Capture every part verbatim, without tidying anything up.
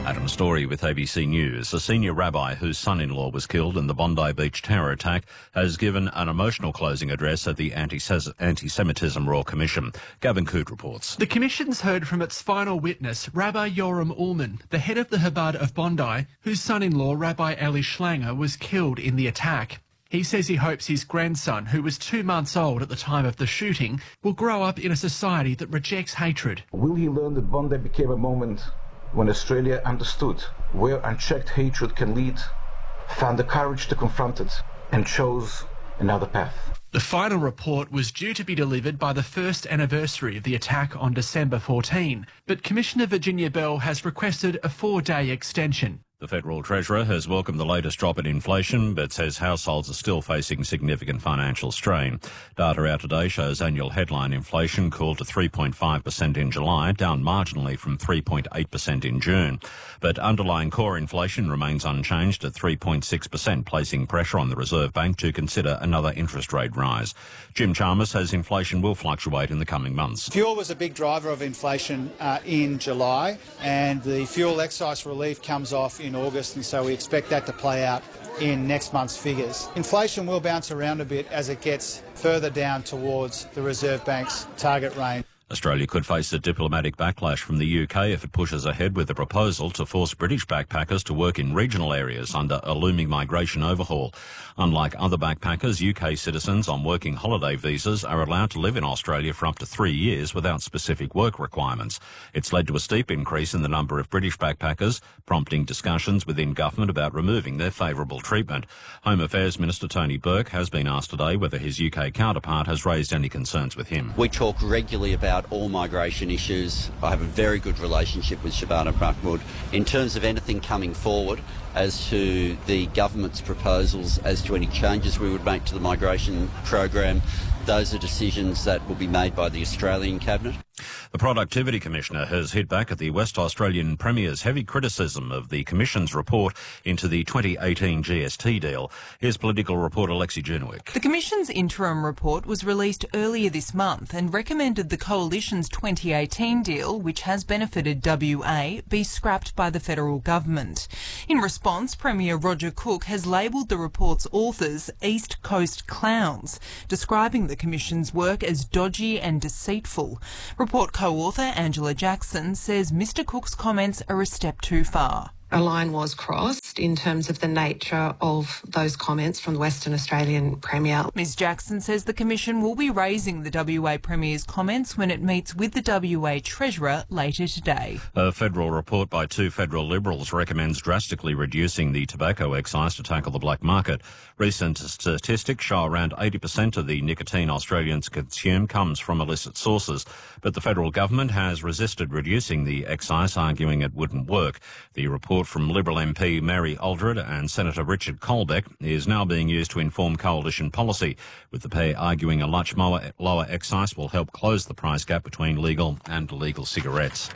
Adam Story with A B C News. A senior rabbi whose son-in-law was killed in the Bondi Beach terror attack has given an emotional closing address at the Anti-Semitism Royal Commission. Gavin Coote reports. The Commission's heard from its final witness, Rabbi Yoram Ullman, the head of the Chabad of Bondi, whose son-in-law, Rabbi Eli Schlanger, was killed in the attack. He says he hopes his grandson, who was two months old at the time of the shooting, will grow up in a society that rejects hatred. Will he learn that Bondi became a moment when Australia understood where unchecked hatred can lead, found the courage to confront it, and chose another path? The final report was due to be delivered by the first anniversary of the attack on December fourteenth, but Commissioner Virginia Bell has requested a four-day extension. The Federal Treasurer has welcomed the latest drop in inflation, but says households are still facing significant financial strain. Data out today shows annual headline inflation cooled to three point five percent in July, down marginally from three point eight percent in June. But underlying core inflation remains unchanged at three point six percent, placing pressure on the Reserve Bank to consider another interest rate rise. Jim Chalmers says inflation will fluctuate in the coming months. Fuel was a big driver of inflation uh, in July, and the fuel excise relief comes off in August, and so we expect that to play out in next month's figures. Inflation will bounce around a bit as it gets further down towards the Reserve Bank's target range. Australia could face a diplomatic backlash from the U K if it pushes ahead with a proposal to force British backpackers to work in regional areas under a looming migration overhaul. Unlike other backpackers, U K citizens on working holiday visas are allowed to live in Australia for up to three years without specific work requirements. It's led to a steep increase in the number of British backpackers, prompting discussions within government about removing their favourable treatment. Home Affairs Minister Tony Burke has been asked today whether his U K counterpart has raised any concerns with him. We talk regularly about all migration issues. I have a very good relationship with Shabana Mahmood. In terms of anything coming forward as to the government's proposals as to any changes we would make to the migration program, those are decisions that will be made by the Australian Cabinet. The Productivity Commissioner has hit back at the West Australian Premier's heavy criticism of the Commission's report into the twenty eighteen G S T deal. Here's political reporter Lexi Jurnowick. The Commission's interim report was released earlier this month and recommended the Coalition's twenty eighteen deal, which has benefited W A, be scrapped by the federal government. In response, Premier Roger Cook has labelled the report's authors East Coast clowns, describing the Commission's work as dodgy and deceitful. Report co-author Angela Jackson says Mr Cook's comments are a step too far. A line was crossed in terms of the nature of those comments from the Western Australian Premier. Ms Jackson says the Commission will be raising the W A Premier's comments when it meets with the W A Treasurer later today. A federal report by two federal Liberals recommends drastically reducing the tobacco excise to tackle the black market. Recent statistics show around eighty percent of the nicotine Australians consume comes from illicit sources, but the federal government has resisted reducing the excise, arguing it wouldn't work. The report from Liberal M P Mary Aldred and Senator Richard Colbeck is now being used to inform coalition policy, with the pair arguing a much lower, lower excise will help close the price gap between legal and illegal cigarettes.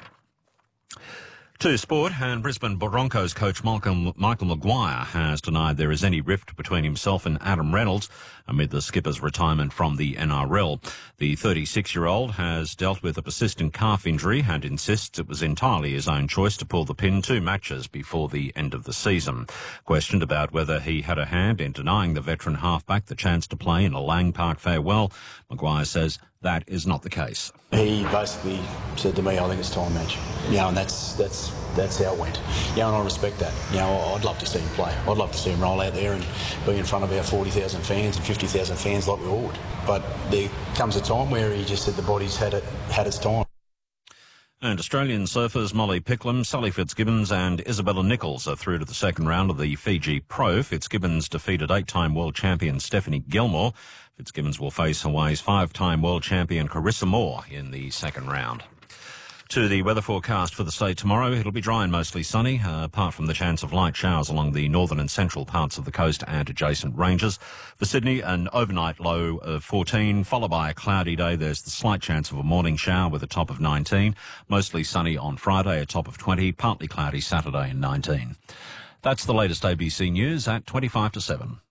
To sport, and Brisbane Broncos coach Michael, Michael Maguire has denied there is any rift between himself and Adam Reynolds amid the skipper's retirement from the N R L. The thirty-six-year-old has dealt with a persistent calf injury and insists it was entirely his own choice to pull the pin two matches before the end of the season. Questioned about whether he had a hand in denying the veteran halfback the chance to play in a Lang Park farewell, Maguire says that is not the case. He basically said to me, I think it's time, match. You know, and that's that's that's how it went. You know, and I respect that. You know, I'd love to see him play. I'd love to see him roll out there and be in front of our forty thousand fans and fifty thousand fans like we all would. But there comes a time where he just said the body's had it had its time. And Australian surfers Molly Picklum, Sally Fitzgibbons and Isabella Nichols are through to the second round of the Fiji Pro. Fitzgibbons defeated eight-time world champion Stephanie Gilmore. Fitzgibbons will face Hawaii's five-time world champion Carissa Moore in the second round. To the weather forecast for the state tomorrow, it'll be dry and mostly sunny, uh, apart from the chance of light showers along the northern and central parts of the coast and adjacent ranges. For Sydney, an overnight low of fourteen, followed by a cloudy day. There's the slight chance of a morning shower with a top of nineteen. Mostly sunny on Friday, a top of twenty, partly cloudy Saturday and nineteen. That's the latest A B C News at twenty-five to seven.